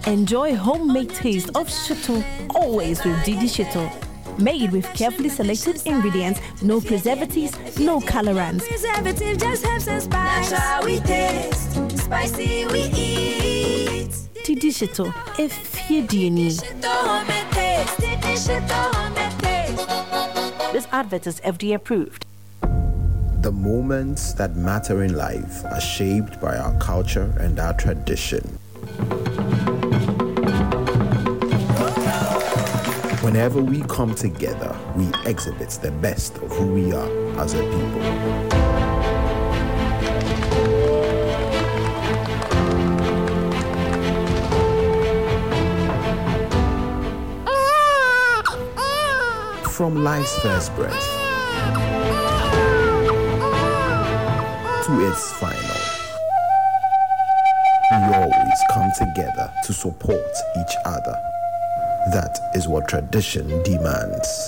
Enjoy homemade taste of Shito, always with Didi Shito. Made with carefully selected ingredients, no preservatives, no colorants. Preservative just helps us spice. That's how we taste, spicy we eat. Didi Shito, if you do need. This advert is FDA approved. The moments that matter in life are shaped by our culture and our tradition. Whenever we come together, we exhibit the best of who we are as a people. From life's first breath to its final, we always come together to support each other. That is what tradition demands.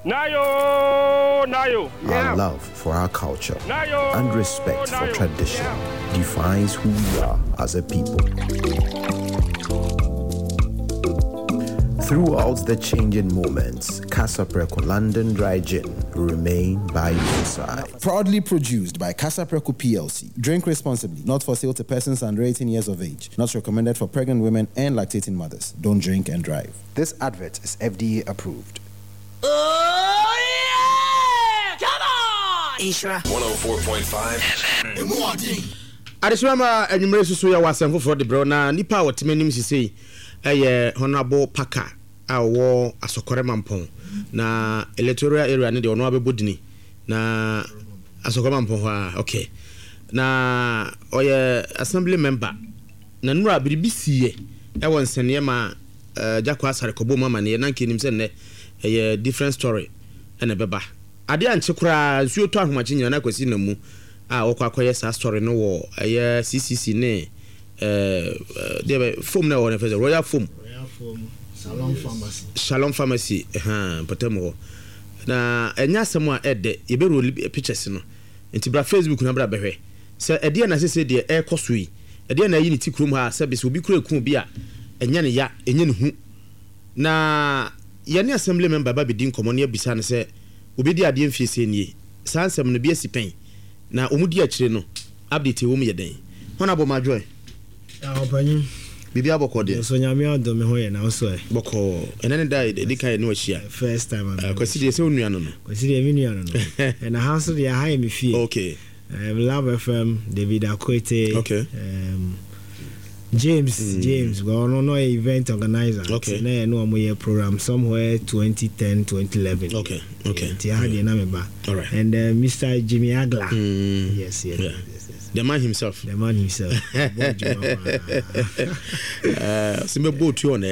Nayo. Our love for our culture and respect for tradition defines who we are as a people. Throughout the changing moments, Casa Preco London Dry Gin will remain by your side. Proudly produced by Casa Preco PLC. Drink responsibly, not for sale to persons under 18 years of age. Not recommended for pregnant women and lactating mothers. Don't drink and drive. This advert is FDA approved. Oh, yeah! Come on! Ishra. 104.5 FM. Adeswama enyumre susu ya wasemfo for the bro na nipa wotemenim sisei eye honorable Paka awo Asokore Mampong na electoral area ne de ono abebodini na Asokore Mampong ha okay na oye assembly member na nura biribisiye e won sene ma Jakwa Asare kobo mama ne na nkenim se ne eye different story ene beba ade anche kura nsuo to ahomache nyina na kwasi na mu a okwakoye sa story no wo eye CCC ne the foam na one for Royal Foam Shalom Pharmacy potemo na enya asemo a ede ye be roll pictures no enti bra Facebook na bra behwe se ede na sese de e koso yi ede na yi ni ti krom ha se be se obi kura ku bi a enya ne ya enya ne hu na ye ne assembly member ba be din komo ne abisa ne se obi di ade mfie se nie sansem no bi asipen na omudi a kire no update wo mu ye den hona bo ma joy opanyi bibia boko de so nyame adom me ho ye na so boko enane dai de kai no ahia first time kwasi de se onua no kwasi de mi nua no and house de ha me fie okay Love FM David Akwete okay James go no event organizer okay na no mo ye program somewhere 2010 2011 okay ti ha de na me ba all right and Mr. Jimmy Agla yes the man himself simbe boat you on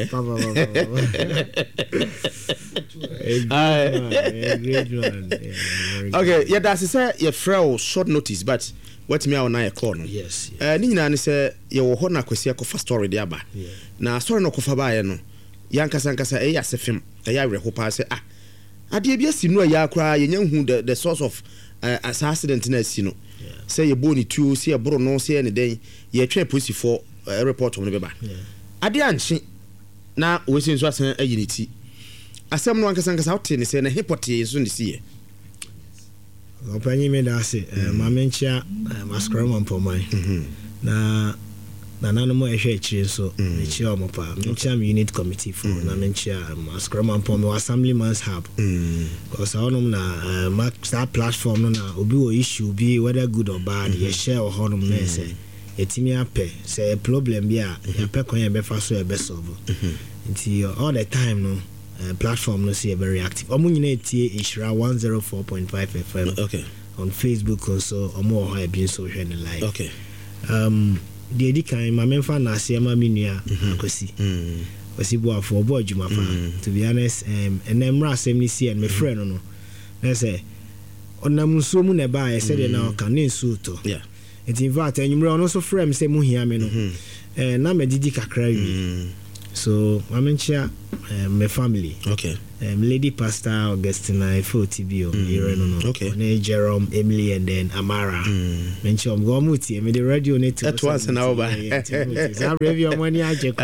okay yeah that's say your frail short notice but what me on na call no yes ni nyina ne say ye wo ho na kwasi akofa story de aba na story no kofa ba ye no yankasa e ya sefem e ya reho pa say ade bia sinu ya akra ye nyanhu the source of accident na sinu say ye boni tuo say bro no say ne den ye twa police for report on beba ade anchi na we sin so asan ayiniti asem no ankasa hote ne say na hipote so ne sie opanyi me da se mamenchia Asokore Mampong na nanu mo ehwe akire so echi o mo pa menchia unit committee for na menchia Asokore Mampong me assemblyman's hub because honum na that platform no na obi o issue bi whether good or bad ye share o honum na say etimi ape say problem bi a ya pe kon ye be fa so e be solve until all the time no platform no see very active omunyina etie Ishra 104.5 FM okay on Facebook also omo ha bi so hwe ne live okay the edikan ma memfa na asema menua akosi wasi bo afo bo adwuma fa to be honest enemra asem ni see and me friend no na say onam nso mu na ba e say na ka ne nso to yeah it invite enyumre ono so frame say mu hia me no na medidi kakra wi So mamenchia my family. Okay. Lady Pastor Augustina FOTBO, okay. Jerome, Emily, and then Amara. Mention Gomuti, I mean the radio need to. That was an hour. I'm review money.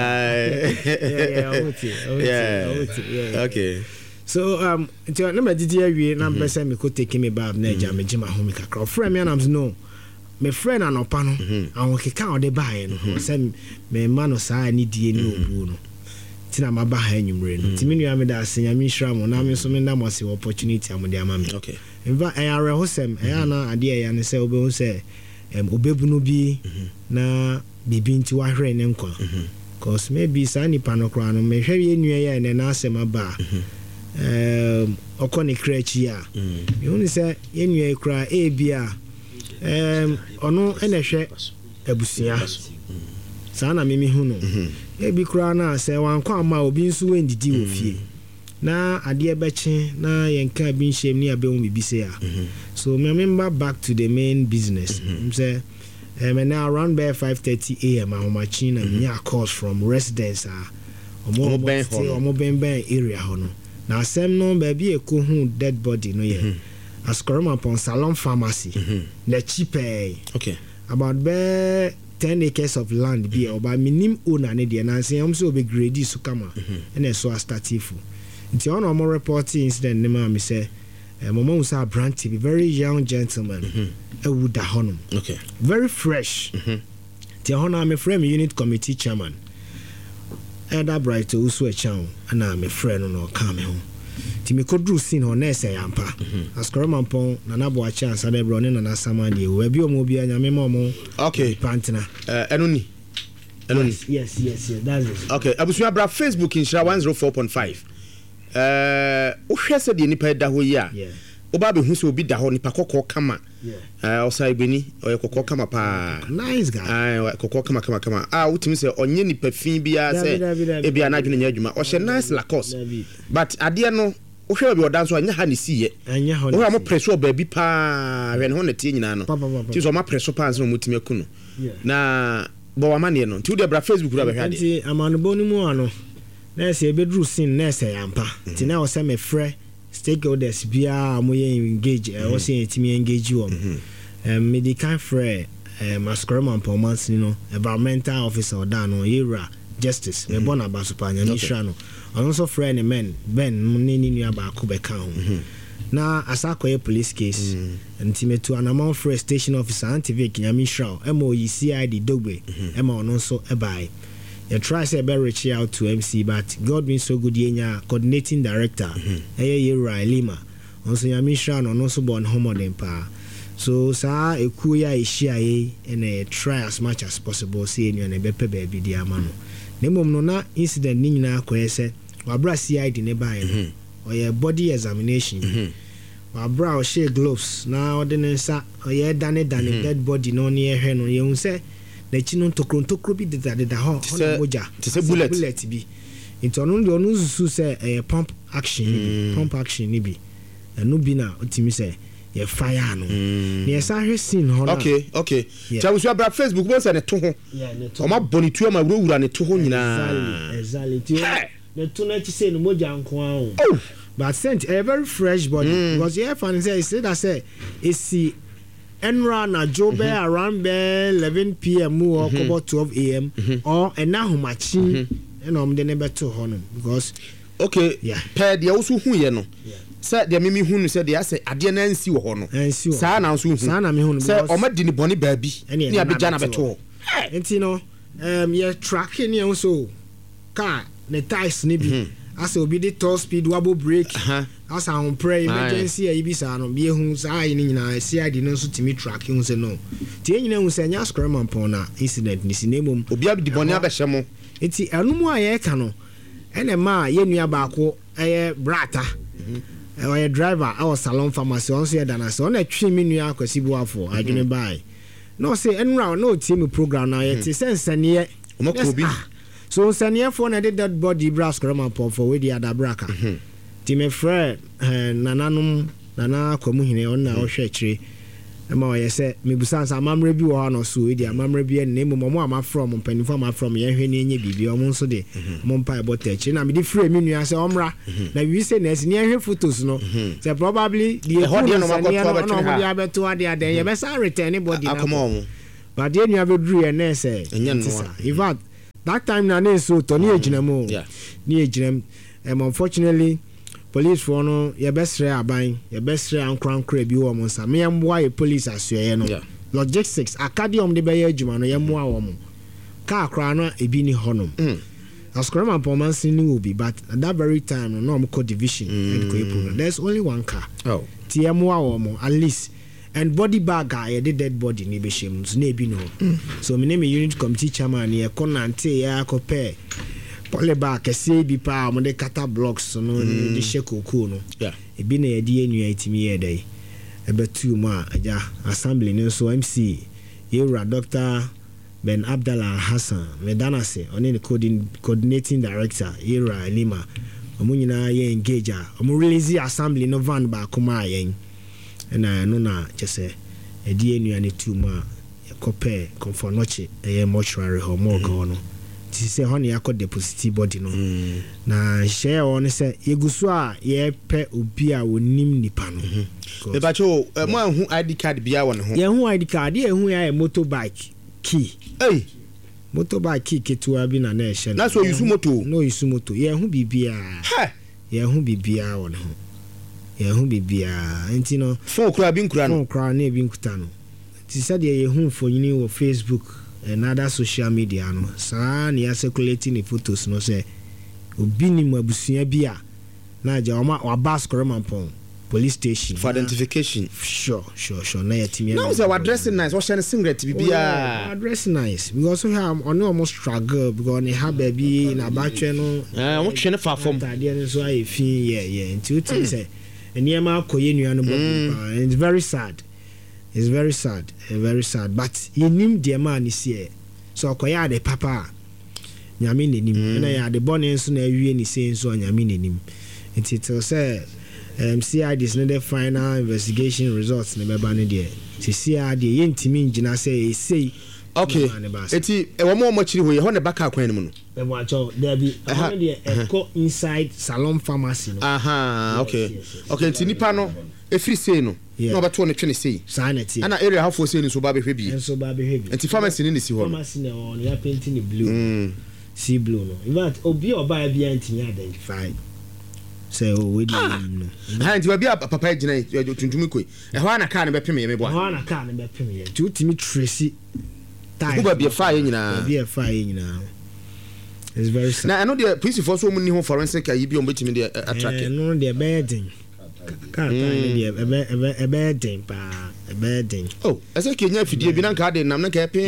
Okay. So until number did you number say me could take me back Naja me Jima Homika crowd. Friend me and no. My friend and opano, and we can't de buy and send me man or say I need no. Tina ma ba ha enyumre no timi nua me da asenya mi hira mo na me so me na mo se opportunity amode amami okay inva ayare hosem na ade ya ne se obehu se obebu no bi na bibi nti wa hre ne nkwa cause maybe sa ni panokra no me hwe ye nua ya ne na asema ba okone krachi ya you know say ye nua ekra e bia ono ene hwe abusia sana mimi hu no ebi kura na se wankwa ma obi nso wendidi ofie na ade beche na yenka bi nshem ni abemu bibi se ya so me remember back to the main business say now around by 5:30 am ahomachi na me calls from residents omo ben area ho no na asem no ba bi eko hu dead body no ye askoroma upon salon pharmacy na cheaper okay about 10 acres of land be oba minim owner ne de na say am so be grade so kama na so startifu nti on our report incident ne ma me say mama usa brand be very young gentleman ewuda honum okay very fresh ti hona me frame unit committee chairman Elder Bright usu echan na me friend no come home ti me kodru sin ho na ese yampa askoroma mpon na nabo a chance na ebro ne na sama de we bi omo bi anya me mo okay pantina enoni yes that's it okay abusu abra Facebook inshira 104.5 ohwe se de nipa da ho yi a oba be hu se obi da ho nipa kokko kama osai beni oye kokko kama pa nice guy kokko kama utimi se onye nipa fin bia se e bia na adwene nya adwuma o hye nice lakos but ade no ohwe bi odan so anya ha ne siye o mo presso oba bi pa hwe ne ho na tie nyina no ti so ma presso pa anse no mutimi akuno na bo wa mane no ti wo de bra Facebook ru abehwa de ti amano bonu mu ano na se bedru sin na se yampa ti na o se me frɛ stakeholders bia mo ye engage o se timi engage wo medical frɛ maskorama performance no environmental officer odano yera justice me bona basupa nya ni hra no ono so frɛ ne men ben ne ni nua ba ko be kan ho na asakoye police case ntimetu anamon frɛ station officer antivik nya mi hra emo yi CID dogbe ema ono so ebai you try say be reach out to MC but God been so good yenya coordinating director yera Lima onso nya mi hra no so born homoden pa so sa eku ya ehia and try as much as possible see enu na bepe baby di amano nemom no na incident ni nyina akoyese wabra CID ne bae or body examination wabra o share gloves na ordinance or dane dead body no near her no you say na chino tokro bi de ho moja say bullet bi into no do no su say pump action ni bi no bi na otimi say ye fire no ne sa hwe sin ho na okay chabusu abra Facebook mo say ne to ho o ma bonitu ma wura ne to ho nyina exactly ne to na chi say no moja nko an but sent a very fresh body because yeah fan say that say esi enra na jobe around 11 p.m. or 12 a.m. or enahumachi enom de ne beto ho no because okay per de also hu ye no say de mimi hu no say de say ade na nsi wo ho no sa na so hu sa na me hu no say o ma di ni boni baabi ni abegya na beto enti no ye track ni also car ne tires ni bi as obi the top speed wabo brake as on pray emergency e bi sa no bi ehun sa ayi ni nyina CID no so timi track hu se no tie nyina hu se nya scrum upon na incident ni sinemum obi abi boni abehye mo enti anumu aye ka no ene ma ye nua ba ko eye brata oye driver our salon pharmacy on so yeda na so na twi mi nua akwasi buafo adwene bai no say enra no tie mi program na ye ti sense ne ye omakobi so senior for na dead body brass krama for we the other braka ti me friend nana kwamu hine on na o hwe kire ɛma ɔyɛ sɛ mebusa nsa amammerɛ bi wɔ hɔ no so ɛdi amammerɛ bi ɛne mmom ɔmo ama from mpanimfo ama from yɛhwɛ ne ɛnyɛ biribi ɔmo nso de ɔmo mpa ɛbɔ tɛkyiri na mede frɛ me nua sɛ ɔmmra na bibi sɛ na ɛsi ne ɛhwɛ photos no sɛ probably deɛ ɛhu no sɛ neɛ no ɔna ɔmo de abɛto adeɛ adɛn yɛbɛsa return ne body na but deɛ nua bɛduru yɛ nɛ sɛ in fact that time na ne nso tɔ ne yɛgyina mu ne yɛgyina mu unfortunately police for no yɛbɛsrɛ aban yɛbɛsrɛ ankorankora bi wɔ mo nsa meyɛmmoa yɛ police asuɛeɛ no logistics acadium de bɛyɛ adwuma no yɛmmoa wɔ mo kaa koraa no ebi ni hɔnom askorama mpɔmansi ne wɔ bi but at that very time no na ɔmokɔ division ɛdekɔyɛ program there's only one car nti yɛmmoa wɔ mo at least and body bag a yɛde dead body ne bɛhyɛ mu so na ebi no so me ne me unit committee chairman yɛkɔ nante yɛakɔpɛ polybar kɛseɛ bi paa ɔmo de kata blocks no de hyɛ kokoo no ebi na yɛde yɛnua etimi yɛ dɛ ɛbɛtu mu a agya assembly no nso MC yɛwura Dr. Ben Abdallah Hassan medanase ɔne ne coordinating director yɛwura Lima ɔmo nyinaa yɛ engage a ɔmo release assembly no van baako ma yɛn ɛna no na kyɛ sɛ ɛde yɛnua ne tu mu a yɛkɔpɛ Comfort ɛyɛ mortuary hɔ morgue hɔ no say honey I could deposit body no na share on say yeguso a ye pe obi a wonim nipa no e ba cho mo hu ID card bia won ho ye hu ID card ye hu ya motorbike key motorbike key ketua bi na na ehye na so yusu moto no yusu moto ye hu bibia ye hu bibia won ho ye hu bibia enti no phone kura bi nkura no phone kura na bi nkuta no ti said ye hu mfonyini wo Facebook and other social media no saa ne circulating the photos no say obi ni mabusua bia na ja oma waba Askoramampong police station for identification sure na yetimi na say we dress nice we share singlet bibia dress nice because we have on almost struggle because ne ha baby na batwe no we twe ne fa form tade ne so aye fin nti uti say eniema akoye nua no bo it's very sad. It's very sad, but you nim the man is here. So koya de papa nyame nenim na ya de bone so na awie ni say so nyame nenim. It say CID is not the final investigation results na beba ne de. CID ye ntimi ngina say okay. Eti e wo mo chiri ho ye ho ne baka akwan mu no. E mo acho there be one dey go inside Salon Pharmacy no. Okay. Okay, enti nipa no e free say no. No ba to ne twene sei sanity ana area hafo sei ni so ba behwe bi enso ba behwe bi enti pharmacy ni si ho pharmacy na on ya paint ni blue sea blue no in fact obi oba bia ntimi identify say o we dey no ha enti ba bia papa gina tuntum koi e ho ana car ne be pem ye me bo ho ana car ne be pem ye ti utimi tracy time ba bia fa ye nyina it's very sad na I know the police for so many home forensic ayi bi on betimi dey attract no dey bad car a bad thing pa a bad thing oh I say Kenya fidie bi na ka de nam na ka pe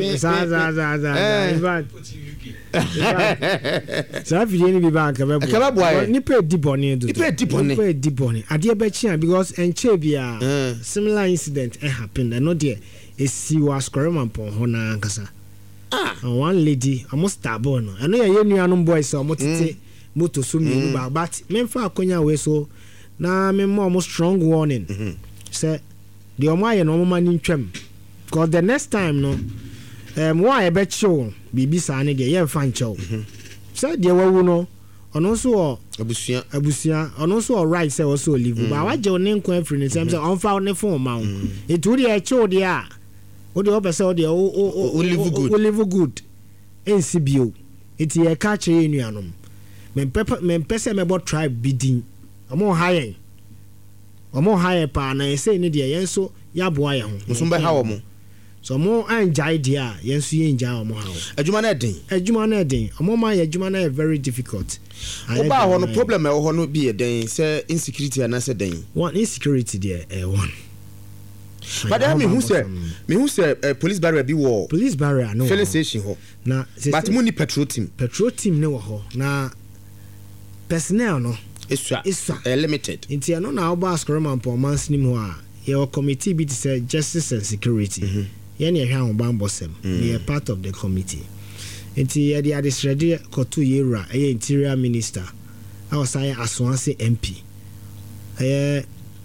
sa fidie ni bi ba ka ba ni pe di boni ade ba chia because enche bia similar incident happened and not there is see was Askoramampong ho na nkasa one lady almost stubborn I know ye nuanom boys so motete moto so mi ba but memfa akonya we so na me more strong warning say the omaye no mama ni ntwam because the next time no why be show bibi sa ne de ye mfa nchew say de wawu no ono so abusia ono so right say also live but waje one nko afri ne say on fa ne phone ma it would e chew de a wo de obese wo de o live good ensibio it ye ka kire nuanom men pese me bo tribe bidin omo higher pa na say ne de yenso ya boa ye ho so be ha wo mo so mo anjai dia yenso ye nja omo ha wo adwuma na den omo ma ye adwuma na very difficult oba ho no problem e ho no bi ye den say insecurity na say den one insecurity there one but I mean who say police barrier bi wo police barrier no filling station ho na but mo ni petrol team ne wo ho na personnel no it's limited inti ano na oba Askoramampong man's nim ho a your committee be to say justice and security ye na ehwa oban bosem they are part of the committee inti ye dey ready kotu yera interior minister I was say Aswanse MP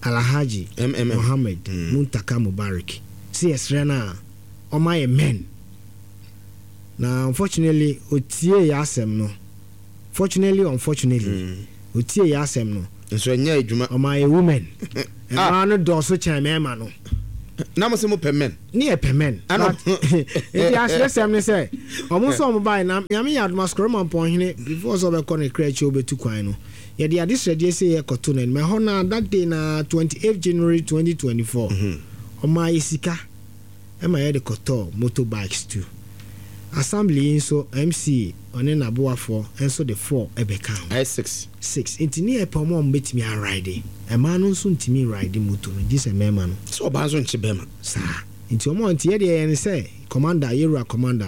Alhaji Mohammed Muntaka Mubarak. See yesre na omaye men. Na unfortunately otie ya asem no. Unfortunately otie ya asem no. Nso nya adwuma omaye women. Ma no do so chan mema no. Na mo se mo pemen. Ni e pemen. Eti asre sem ne say omo so omo bai na nyame ya adoma skroma mpon hene before so be ko ne krechi obetu kwan no. Ye dia this ready say ye koto na me ho na that day na 28th January 2024. Omaye sika e ma ye de koto motorbikes too. Assembly so MC one na boafo enso the 4 ebeka I6 intini e pomo mbetimi a ride e ma no nso ntimi ride moto no dis e mema no so ba nso nche bema sa inti omo nti ye de ye say commander Yerua commander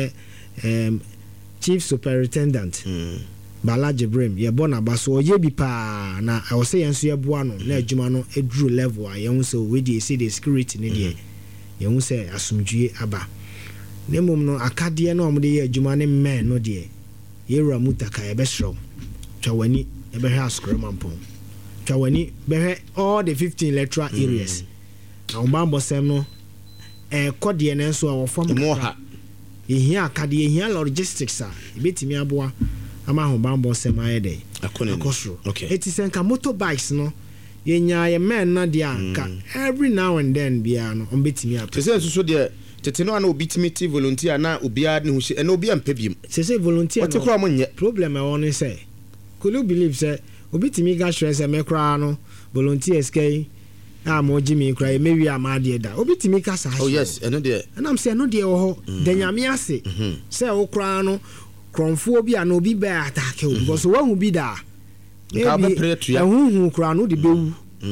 chief superintendent Bala Jibrem ye bona baso ye bi pa na I was say enso ye boa no na adwuma no eduru level a ye hu say we dey see the security ne dey ye hu say asumdue aba nemum no akade no omde ye adwuma ne men no de Yerua Muntaka e be shrow twawani e be ha skremampon twawani be all the 15 electoral areas na ombambo sem no kode ne nso a wo form mo ha ehia akade ehia logistics a betimi aboa ama ho bambo sem ayede akosro okay etisenka motorbikes no yenya ye men na de anka every now and then bia no ombetimi apese so de tete no ana obitimiti volunteer na obia ne ho hye na obia mpebiem say volunteer no what monye problem I want to say could you believe say obitimi ga stress e mekra no volunteers kai mo jimi kra maybe amade da obitimi ka sa oh yes eno de and I'm say no de ho de nyame ase say o kra no kronfo bi ana obi ba attack o because wa hu bi da maybe hu kra no de bewu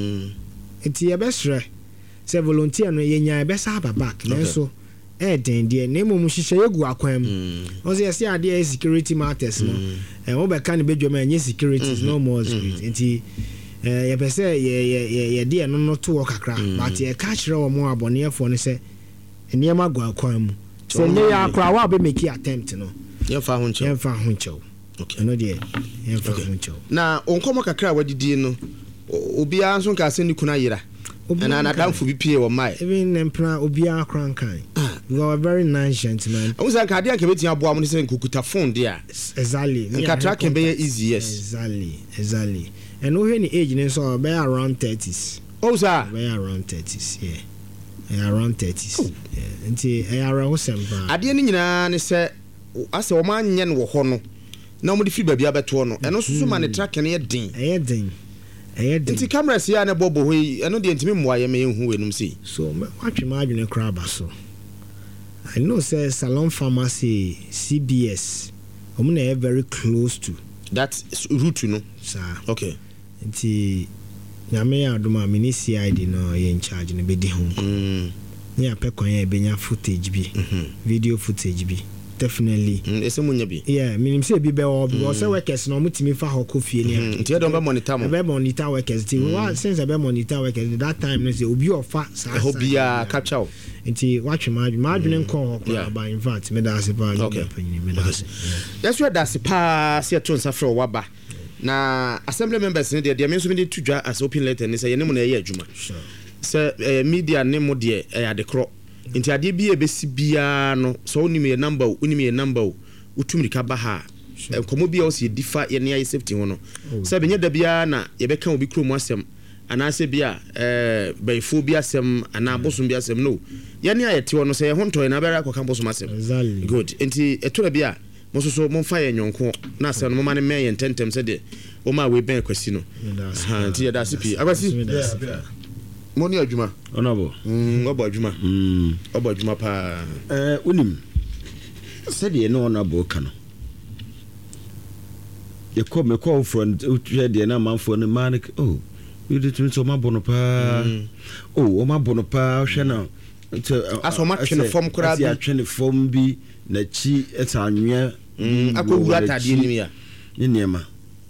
enti e be sre say volunteer no yenya e be sa back na so den de na mo hihye yegu akwam o say say ade security matters no wo be kan be dwoma nye security no more security enti ye be say ye de no to wo kakra but ye ka kire wo mo abonefo no say enema gu akwam say nye ya akra wa be make attempt no ye fa ho ncho okay no de ye fa ho ncho na onkomo kakra wadidi no obi anso ka se ni kuna yira and I don't for BPA or my even Emperor Obia Crankai. You are a very nice gentleman. I was like, I didn't come to your boy when saying Kukuta phone there. Exactly. And Katra can be easy, yes. Exactly. And no any age in so be around 30s. Oh, sir. Be around 30s, yeah. Around 30s. Yeah. Until I around some. I didn't know, say, I saw a man yen wo hono. No more the free baby abeto no. And also man the track and ding. Nti cameras ya na bobo hoi eno de ntimi mwaye me hu enum si so watch my adwene crab so I know say Salon Pharmacy CBS na very close to that route no sir okay nti nyame ya adoma me ni CID no ye in charge ne be di ho ni apekwan ya benya footage bi video footage bi definitely ese munya bi yeah minim say bi be o because workers no mutimi fa ho kofie ni nti don be monitor mo be monitor workers ti since be monitor workers that time no say obi ofa sa ho bia capture nti watch my adwene nko ho ba in fact me da se pa me da se yes we da se pa se to nsa fra waba na assembly members ne de me so me to dwa as open letter ne say ye ne mo na ye adwuma say media ne mo de ya de kro nti ade bi ebesi bia no so onimi ye number utumri ka ba ha komo bia o se difa ye ne ayi safety ho no se benye da bia na ye beka obi krom asem ana se bia bayfo bia asem ana bosom bia asem no ye ne ayete ho no se ye ho ntoy na bera ko campus asem good nti eto bia mo so mo fa ye nyonko na asem no mo ma ne men ye tentem se de o ma we ben kwasi no ha nti ye da sipi akwasi Moni adwuma onabo obo adwuma obo adwuma pa unim said ye no onabo ka no ye come call from de na manfo no man oh you did to ma bono pa o ma bono pa hwe na aso ma twene form kura bi twene form bi na chi etanwe akogura tade ni ya ni niema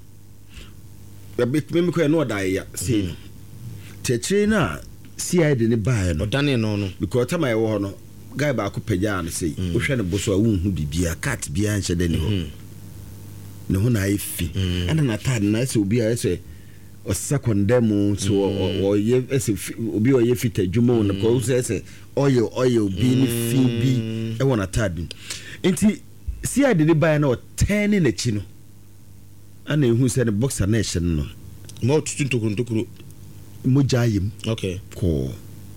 me ko no da ya sei no techre na CID ne bae no odane no because time I wo no guy ba ko pagya no sei wo hwe ne boso a wo hu bibia cat bia nche de ne ho ne ho na ifi ana na tad na se obi a se condemn so or as obi or ye fit adwuma no ko say oil bi ni fi bi e wona tadi enti si ade ne buy na 10 na chi no ana ehu say the boxer nation no mo tutuntokuro mo jayim okay ko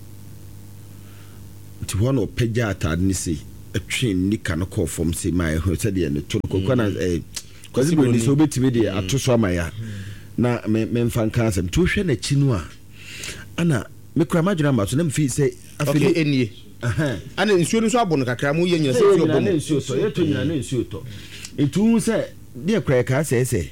ti one o pagya atade ni say atwe nika no call from say my ho say de ne to ko na kwazi bi ni so betimi de atoso amaya na me mfan kansem to hwe na chi no a ana me kura madwena ma so na mfi say afeli enie ana nsuo no so abo no kakra mu ye nyina say fi obo na nsuo to ye to nyina na nsuo to etu say de kura ka say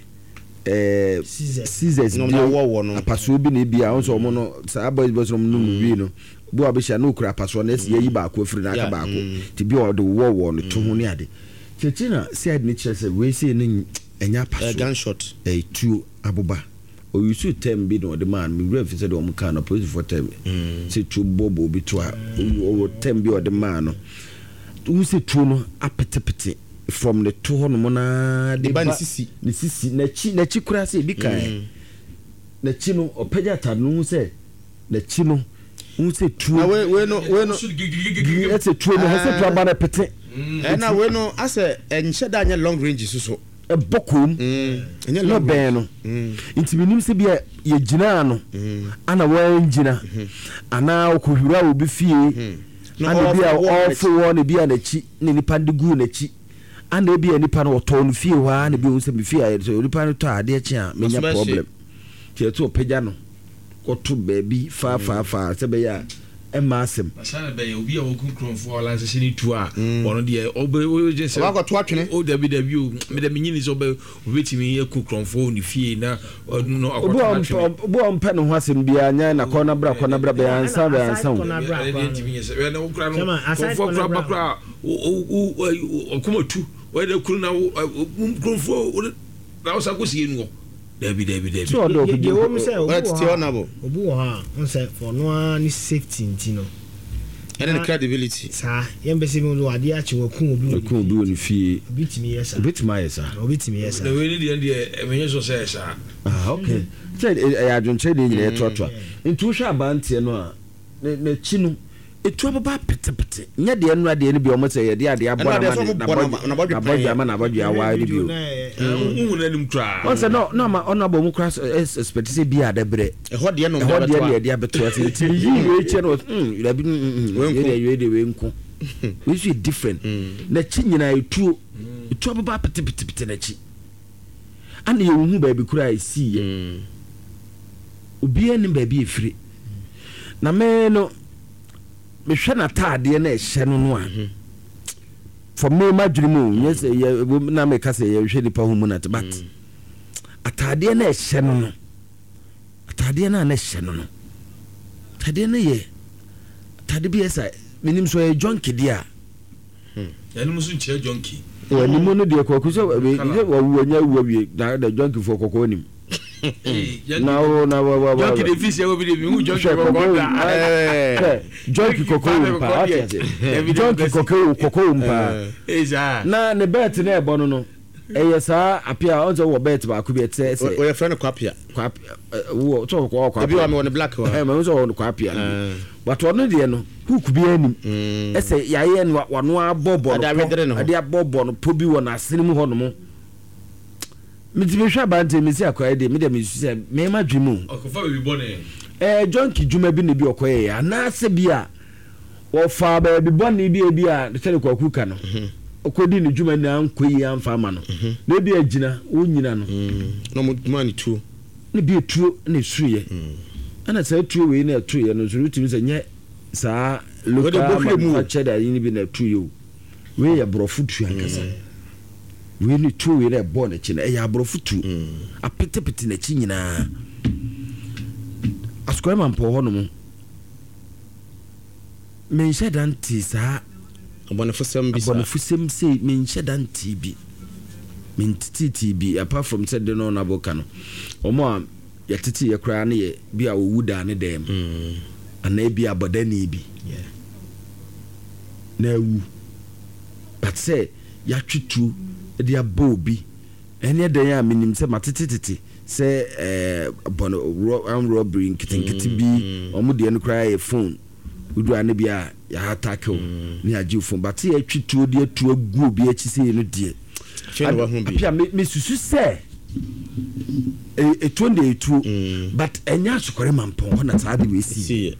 scissors no na wo no apaso bi na bia so mo no sa boys no wi no bo abehia no kura apaso na se yi ba ko afiri na aka ba ko ti bi o de wo no to ho ne ade chechi na said ni chese we say ni enya apaso gunshot tu abuba o you should tell me no the man me ref said o mo kan police for tell me say tu bobo bi to o tell me o the man no who say tu no apetepete from the two no mona de ba sisi na chi kura say bi kan na chi no opagya ta no say na chi no who say tu na we no it's a true no say tu aba na pete na we no ase enche da anya long range so e bokom enye no ben no intiminim se bia ye gina no ana wan gina ana okohura obi fie ana bia ofo won bia na chi ne nipa ndegu na chi ana bia nipa no to no fie wa na bia unse me fie aye so nipa no to ade chi a menya problem tie to pagya no ko to baby fa se be ya emasem asana be obi a wokunkron fo ala nse ni tu a ono de obe je se wa ko to atwene o dabi o me da menyini so be obetimi ye kunkron fo ni fie na no akoto obo ompe no ho asem bia nya na kona bra be ansa wo na ukra no fo kra bakra o kuma tu we da kuru na kunkron fo na osakosie nu Debbie. So the woman say, Obu ha, say for no any safety, no. And the credibility. Sir, embassy no idea to work on do fee. Beat me, yes, bit my sir. Beat me, yes. The way the when you say, sir. Okay. Said I don't trade in the trotwa. Into Shabanti no. Ne chinu. Etu ababa petepete nya de enu ade ni bi o mo say de ade abo na bodwa ma na bodwa wa de bi o hu na nim kra on say no ma onabo mu kra expect say bi ade bre e ho de no de abeto say ti yi we che no you be de we nko we is different na chi nyina etu ababa petepete na chi ana ye hu ba bi kra isi ye obi ani ba bi efiri na me no me hwe na taade na ehye no a for me madwirimu yes na me ka say ye hwe nipa hu mu na but ataade na ehye no ataade na ehye no ataade na ye ataade bi esa minim so ye junkie dia yanim so nche junkie wani mu no de ko so we wo nya wo wie na junkie for kokko nim na wa junkie de fisi wo bi de mi junkie kokko junkie kokko mpa junkie kokko mpa na ne bet na ebo no sa apia onzo wo bet ba ku bi ete se o ye friend kwapia wo to ko kwapia ebi wa me won black wa me onzo won kwapia but ono de no hook bi anim ese yaye no wano abobo no ade abobo no po bi won asenim ho no mo mitibehwa bante mesi akwai de me de me se me ma dwemu okofa bi bone junkie dwuma bi ne bi okoye ya na se bi a wo fa ba bi bone bi a tele kwaku ka no okodi ne dwuma na ankoyi amfa ma no na bi agina wo nyina no no mo mani tuo ne bi tuo ne suye ana sa tuo we na tuo no so rutimi se nye sa local mu cheda yin bi na tuo we ya brofu tu ankasa we ni tuo we na bo na chi na ya brofu tu apetepete na chi nyina askoy man po hono mu men shedanti sa abonefusem say men shedanti bi men titi apart from said no na boka no omo a yatiti ye kra na ye bi a owuda ne dem ana bi abodani bi na wu but say ya twitu e dia bobi ene den ya minim se matetete sɛ robbery nketenkete bi ɔmo deɛ no koraa yɛ phone wodu ane bi a yɛha tackle ne agye phone but yɛtwi tuo de atu agu obi akyi sɛ no deɛ apia mesusu sɛ ɛtuo de ɛtuo but ɛnyɛ asokɔre mampɔn hɔ na saa de wɔɛsi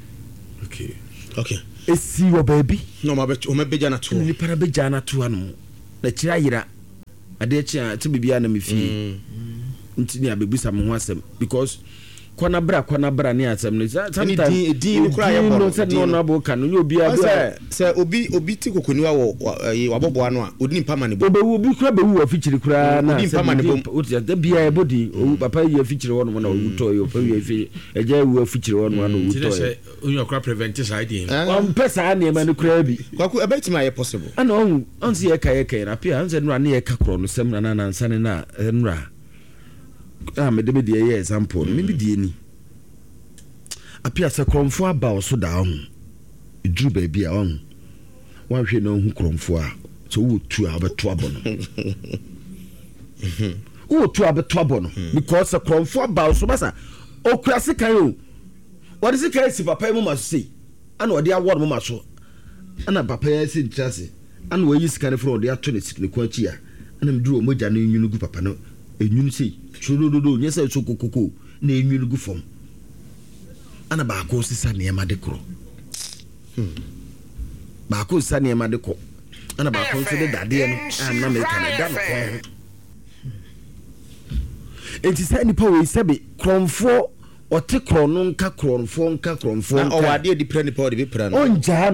ɛsi wɔ baabi nipa na bɛgya no to ano na kyerɛ ayera adeɛ kyi a te biribiaa na mefie nti ne abɛbusa me ho asɛm because kwana bra ne asɛm no sometimes din kura yɛ bɔ no no abo ka no obi sɛ obi ti kokoniwa wɔ wabɔboa no a odi nipa ma ne bo obi kura bɛwu wɔ fikyiri kura na nipa ma ne bo da bia yɛ bodi papa yi fikyiri wɔ no na owu tɔ yɛ papa yi fi ɛgya wu fikyiri wɔ no na owu tɔ yɛ onye okra prevent side din on pesa na ma ne kura bi kwaku ɛbɛtimi ayɛ possible ana on si yɛ ka na pia anse no ne yɛ ka korɔ no sɛm na nansa ne na nra me de die ye example me bi die ni apia se kromfo aba so da ho eduru ba bia ho wan hwe na hu kromfo a so wo tu abeto abono wo tu abeto abono because kromfo aba so basa okura sekan o what is it kai si papa mu maso sei ana odi awor mu maso ana papa ya si ntrase ana wo yi sekan fro odi ato ne sikne kwa chi a ana mduru mogya na nyunu gu papa no enyunu sei chudodo nyesa so kokoko na enyunu gu fom ana ba ko sisa ne ma de kro ba ko sisa ne ma de ko ana ba ko so de dade no ana me ka na da no ko enti sa ni pa we sebe kromfo ote krono nka kromfo nka o wade di pra ni pa o de bi pra no onja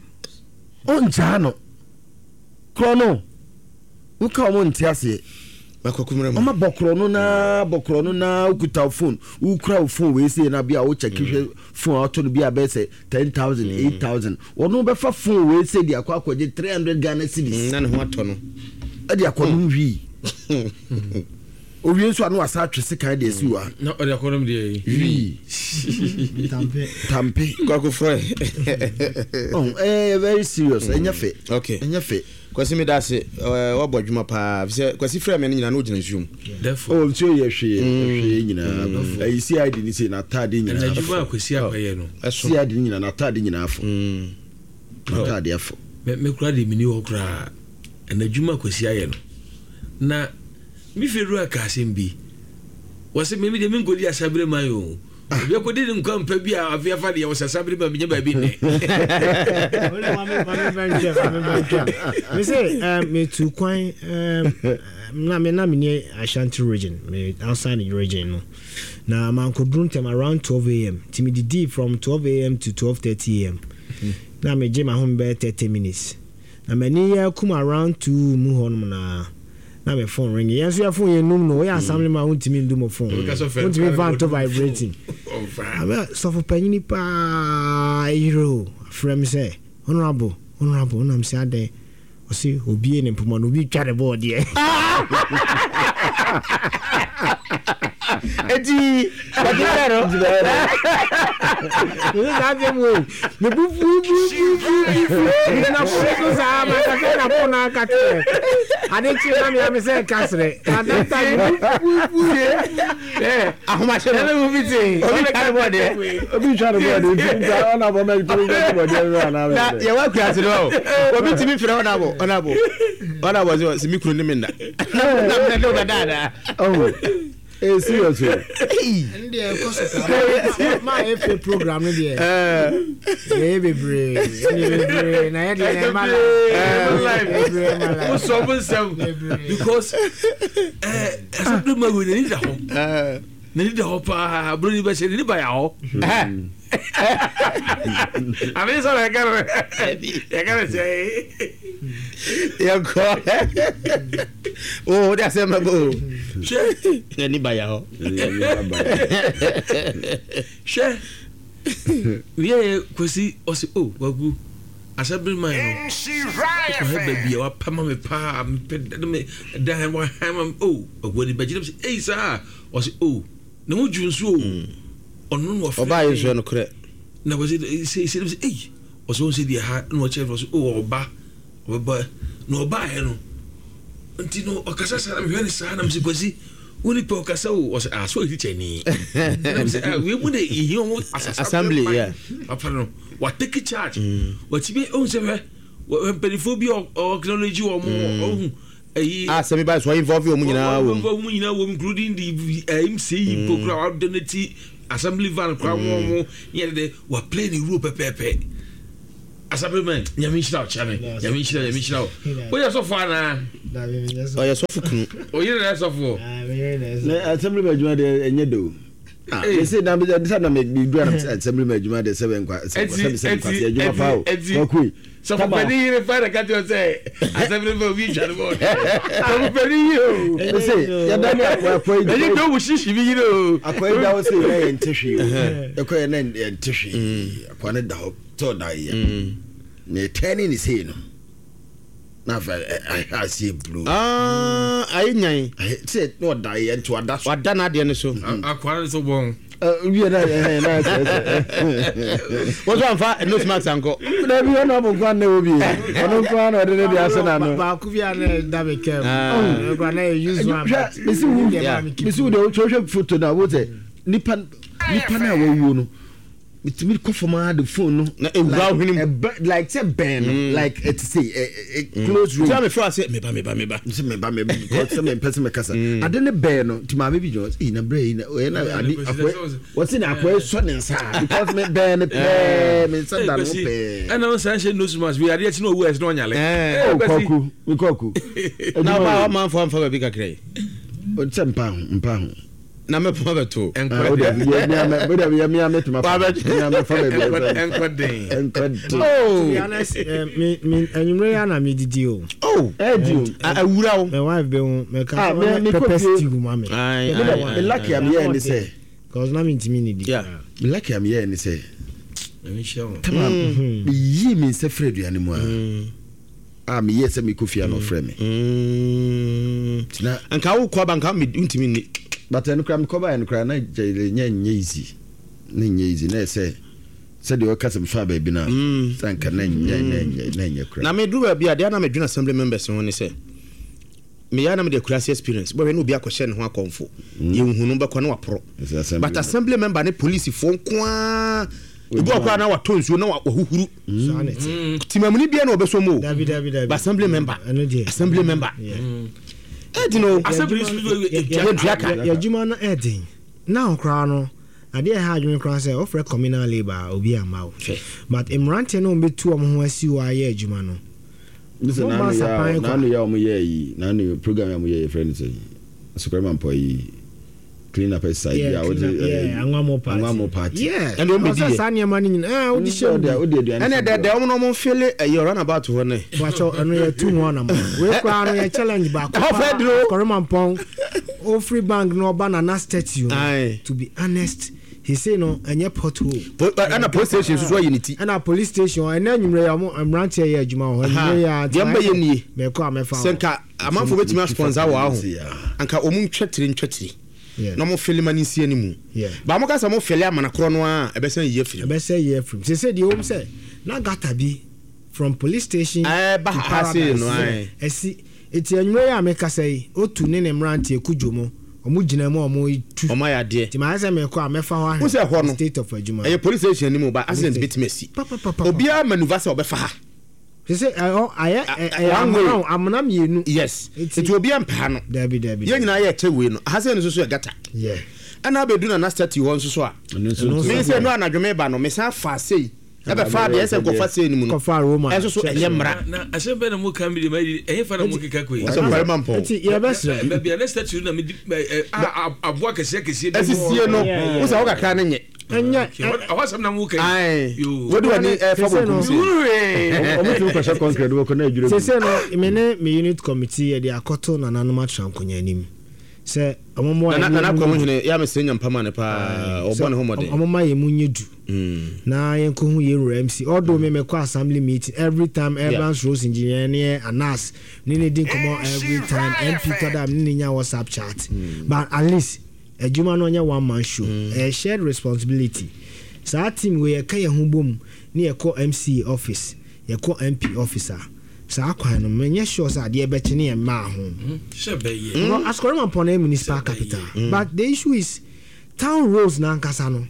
no krono uka mo ntiase mama bokrono na ukuta phone ukra phone we say na bia wo check phone auto no bia be say 10,000 8,000 wono be fa phone we say dia kwa kwaje 300 Ghana cedis na ne ho ato no e dia kwa no wi owie nso anu asa atwese kan de si wa na o dia kwa no de wi tampe kwa ko fry very serious enyafe okay enyafe kwasi me dase wabɔ adwuma pa se kwasi frɛ me nyina na ogina zoom therefore nso ye hwe nyina ayi si id ni se na tade nyina na adwuma kwasi akoye no si id nyina na tade nyina afo na tade afo me kura de mini wo kura na adwuma kwasi aye no na mi feru aka asembi wase me de min godi asabre mayo bia ko de nkwa mpa bi a afia fa de wo sasabre ba binya ba bi ne me say me to kwan na me near Ashanti region me outside the region no na man ko drone time around 12 am timi didi from 12 am to 12:30 am na me je ma home be 30 minutes na me ni ya come around 2 mu hon na me phone ring yes your phone yenum no we assembly ma untimi ndum phone untimi van to vibrating so for penny pa hero from say honorable na me say ade o see obi ne pomo no bi twa the board here eti badero me bu na ko sa ma ka na ko na ka te ade chi na me say kasre ada ta ahoma she na mu biti obi twa the board obi twa the board na bo me to the board na ye wa kwase no obi timi fira ona bo se mikro ni minda na me do dada serious and the course my FA program no there bebre na ya mala life so because asabdu ma we ni da ho ni da ho pa bro ni ba se ni ba ya ho ami so la cara say ya go oh that's a go she ni ba ya ho she we kwesi osi wagu asabri man no ko he baby wa pama me pa me dan wa ham ogodi bagire say sir osi na wo junsu onu no oba yeso no kre na was say oso say dia ha no chef oso oba no oba he no nti no okasa sara me hwe ni sa na me kwasi Only Pocasa was a sweet Chinese. We would assembly, yeah. What take a charge? What you own, sir? When pedophobia or acknowledge you or more. Somebody so involved you, including the MC, program identity, assembly van, crown, yet they were playing the rope pepe. Assemblyman, Yamishna, Channel, Yamishna. We are so far now. Oh, you're so fucking. Oh, you're so for. Assemblyman, you are the Nedo. They say, now, the make me do Assemblyman, you are the 7 so for penny you find a cat to say assembly for we shall go. So penny you. They say you don't know she you know. Akwa da wo say na tissue. Akwa na tissue. Akwa na da to da ye. Na turning is here no. Na I see blue. I nyan. I said no da ye to ada so. Wada na de ne so. Akwa so bon. We na what's one for no smart anko na bi na mo kwa na obi ono kwa na de de asena no ba ku bia na da be kem kwa na use one misi de o photo na wo say nipa na wo no mitimi ko forma the phone no na ewura hwenim like say ben like it say close room tell me for say me ba because some person me kasa ade ne ben no ti ma be bi just na brain na ade akwa what say na akwa so ne nsa because me ben me say that no pe and no say no smas we ade no wo es no nyale koku na ba man for am bi kakrai o tsempa mpa na me poma beto enko de ya me metuma pa be ya me fa be enko de oh be honest me anyumre ya na me didi o awura wo my wife be me ka pepper stew mama me lucky am here ni say cause na me ntimi ni di yeah me lucky am here ni say me show tamam yi me se fredu animu me yes me kofia no frɛ me na anka wo kwa banka me ntimi ni but en kram ko ba en kra na nya easy na say de o kasem fa ba bi na sanka na nya kra na me do ba bia de na me dwena assembly members won ni say me ya na me de kurasi experience bo we no bi akɔhye ne ho akonfo ye hunu ba kwa na wapro but assembly member ne police fo kwa ibo kwa na wato nsuo na wahuhuru timamuni bia na obeso mo assembly member you know assembly ya juma na edin na okra no ade ha adwene kra say offer communal labor obi ama o but imrante no betu om ho asi wa ya juma no listen na no ya om ye yi na no program ya om ye friend say Superman boy clean up his side anwamo party and o be di sanya mani o di show and the om no mo feel you run about ho ne wacho eno ya tu ho na mo we kwa no ya challenge back Koreman pon o free bank no banana statue to be honest he say no enye pothole and a police station so unity and a police station and anwumre ya mo amrante ya adwuma ho ya de mba ye nie me kwa me fa senka amanfo betimi sponsor wa ho anka omu ntwetire no mo feel mani sie ni mu ba mo ka sa mo feel amana kro no a ebesen ye film say the home say na gata bi from police station ba ha say no esi eti anwumre ya me ka say otu ne mrante ekudwomo omu gina mu omu tu omu ya de ti ma say me kwa me fa ho state of ajuma e police station ni mu ba accident bitmesi obia maneuver say obefa ha say amna mienu yes it will be ampa no dabi ye nyina ye chewe no ha say no so gata ana bedu na statue won so a me say no anadwome ba no me say fa say ebe fa de say go fa say ni mu no fa Roma eso so enye mra na ashe na mu kan bi de enye fa na mu keka ko so Koreman pon ti ye besre be bia na statue na me aboa kese de esisie no wo sa wo kakra na nye anya awasam na mu kan yo wodi wani fa bo kum se omutu ko sha concrete wo ko na adwure se no me unit committee ye de akoto na nanoma trankonya nim se omomo na ko mu hene ya me senya mpama ne pa obone ho mode omomo ye munyedu na yenko hu ye ro MC odo me ko assembly meeting every time Evans Rose engineer ne anas ni din komo every time MP tada ni nya WhatsApp chat but at least ejuma no nya one man show a shared responsibility sa team we ka ye hu bom ni ye ko MC office ye ko MP officer saa kwan no menye sure say ade ebekye ne ma ho Askorema upon a municipal capital but the issue is town roads na nkasa no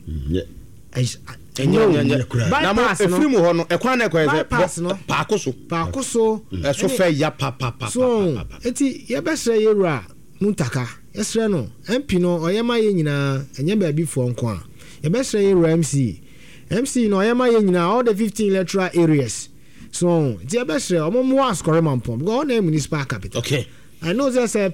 bypass no efiri mu ho no ekwan na ekwan paako so eso fe ya papa so eti ye besre yewura muntaka yesre no MP no oyema ye nyina enye ba bi fo nko a ye besre yewura MC no oyema ye nyina all the 15 electoral areas so eti ye besre omomo Askorema upon go na municipal capital okay I know there's a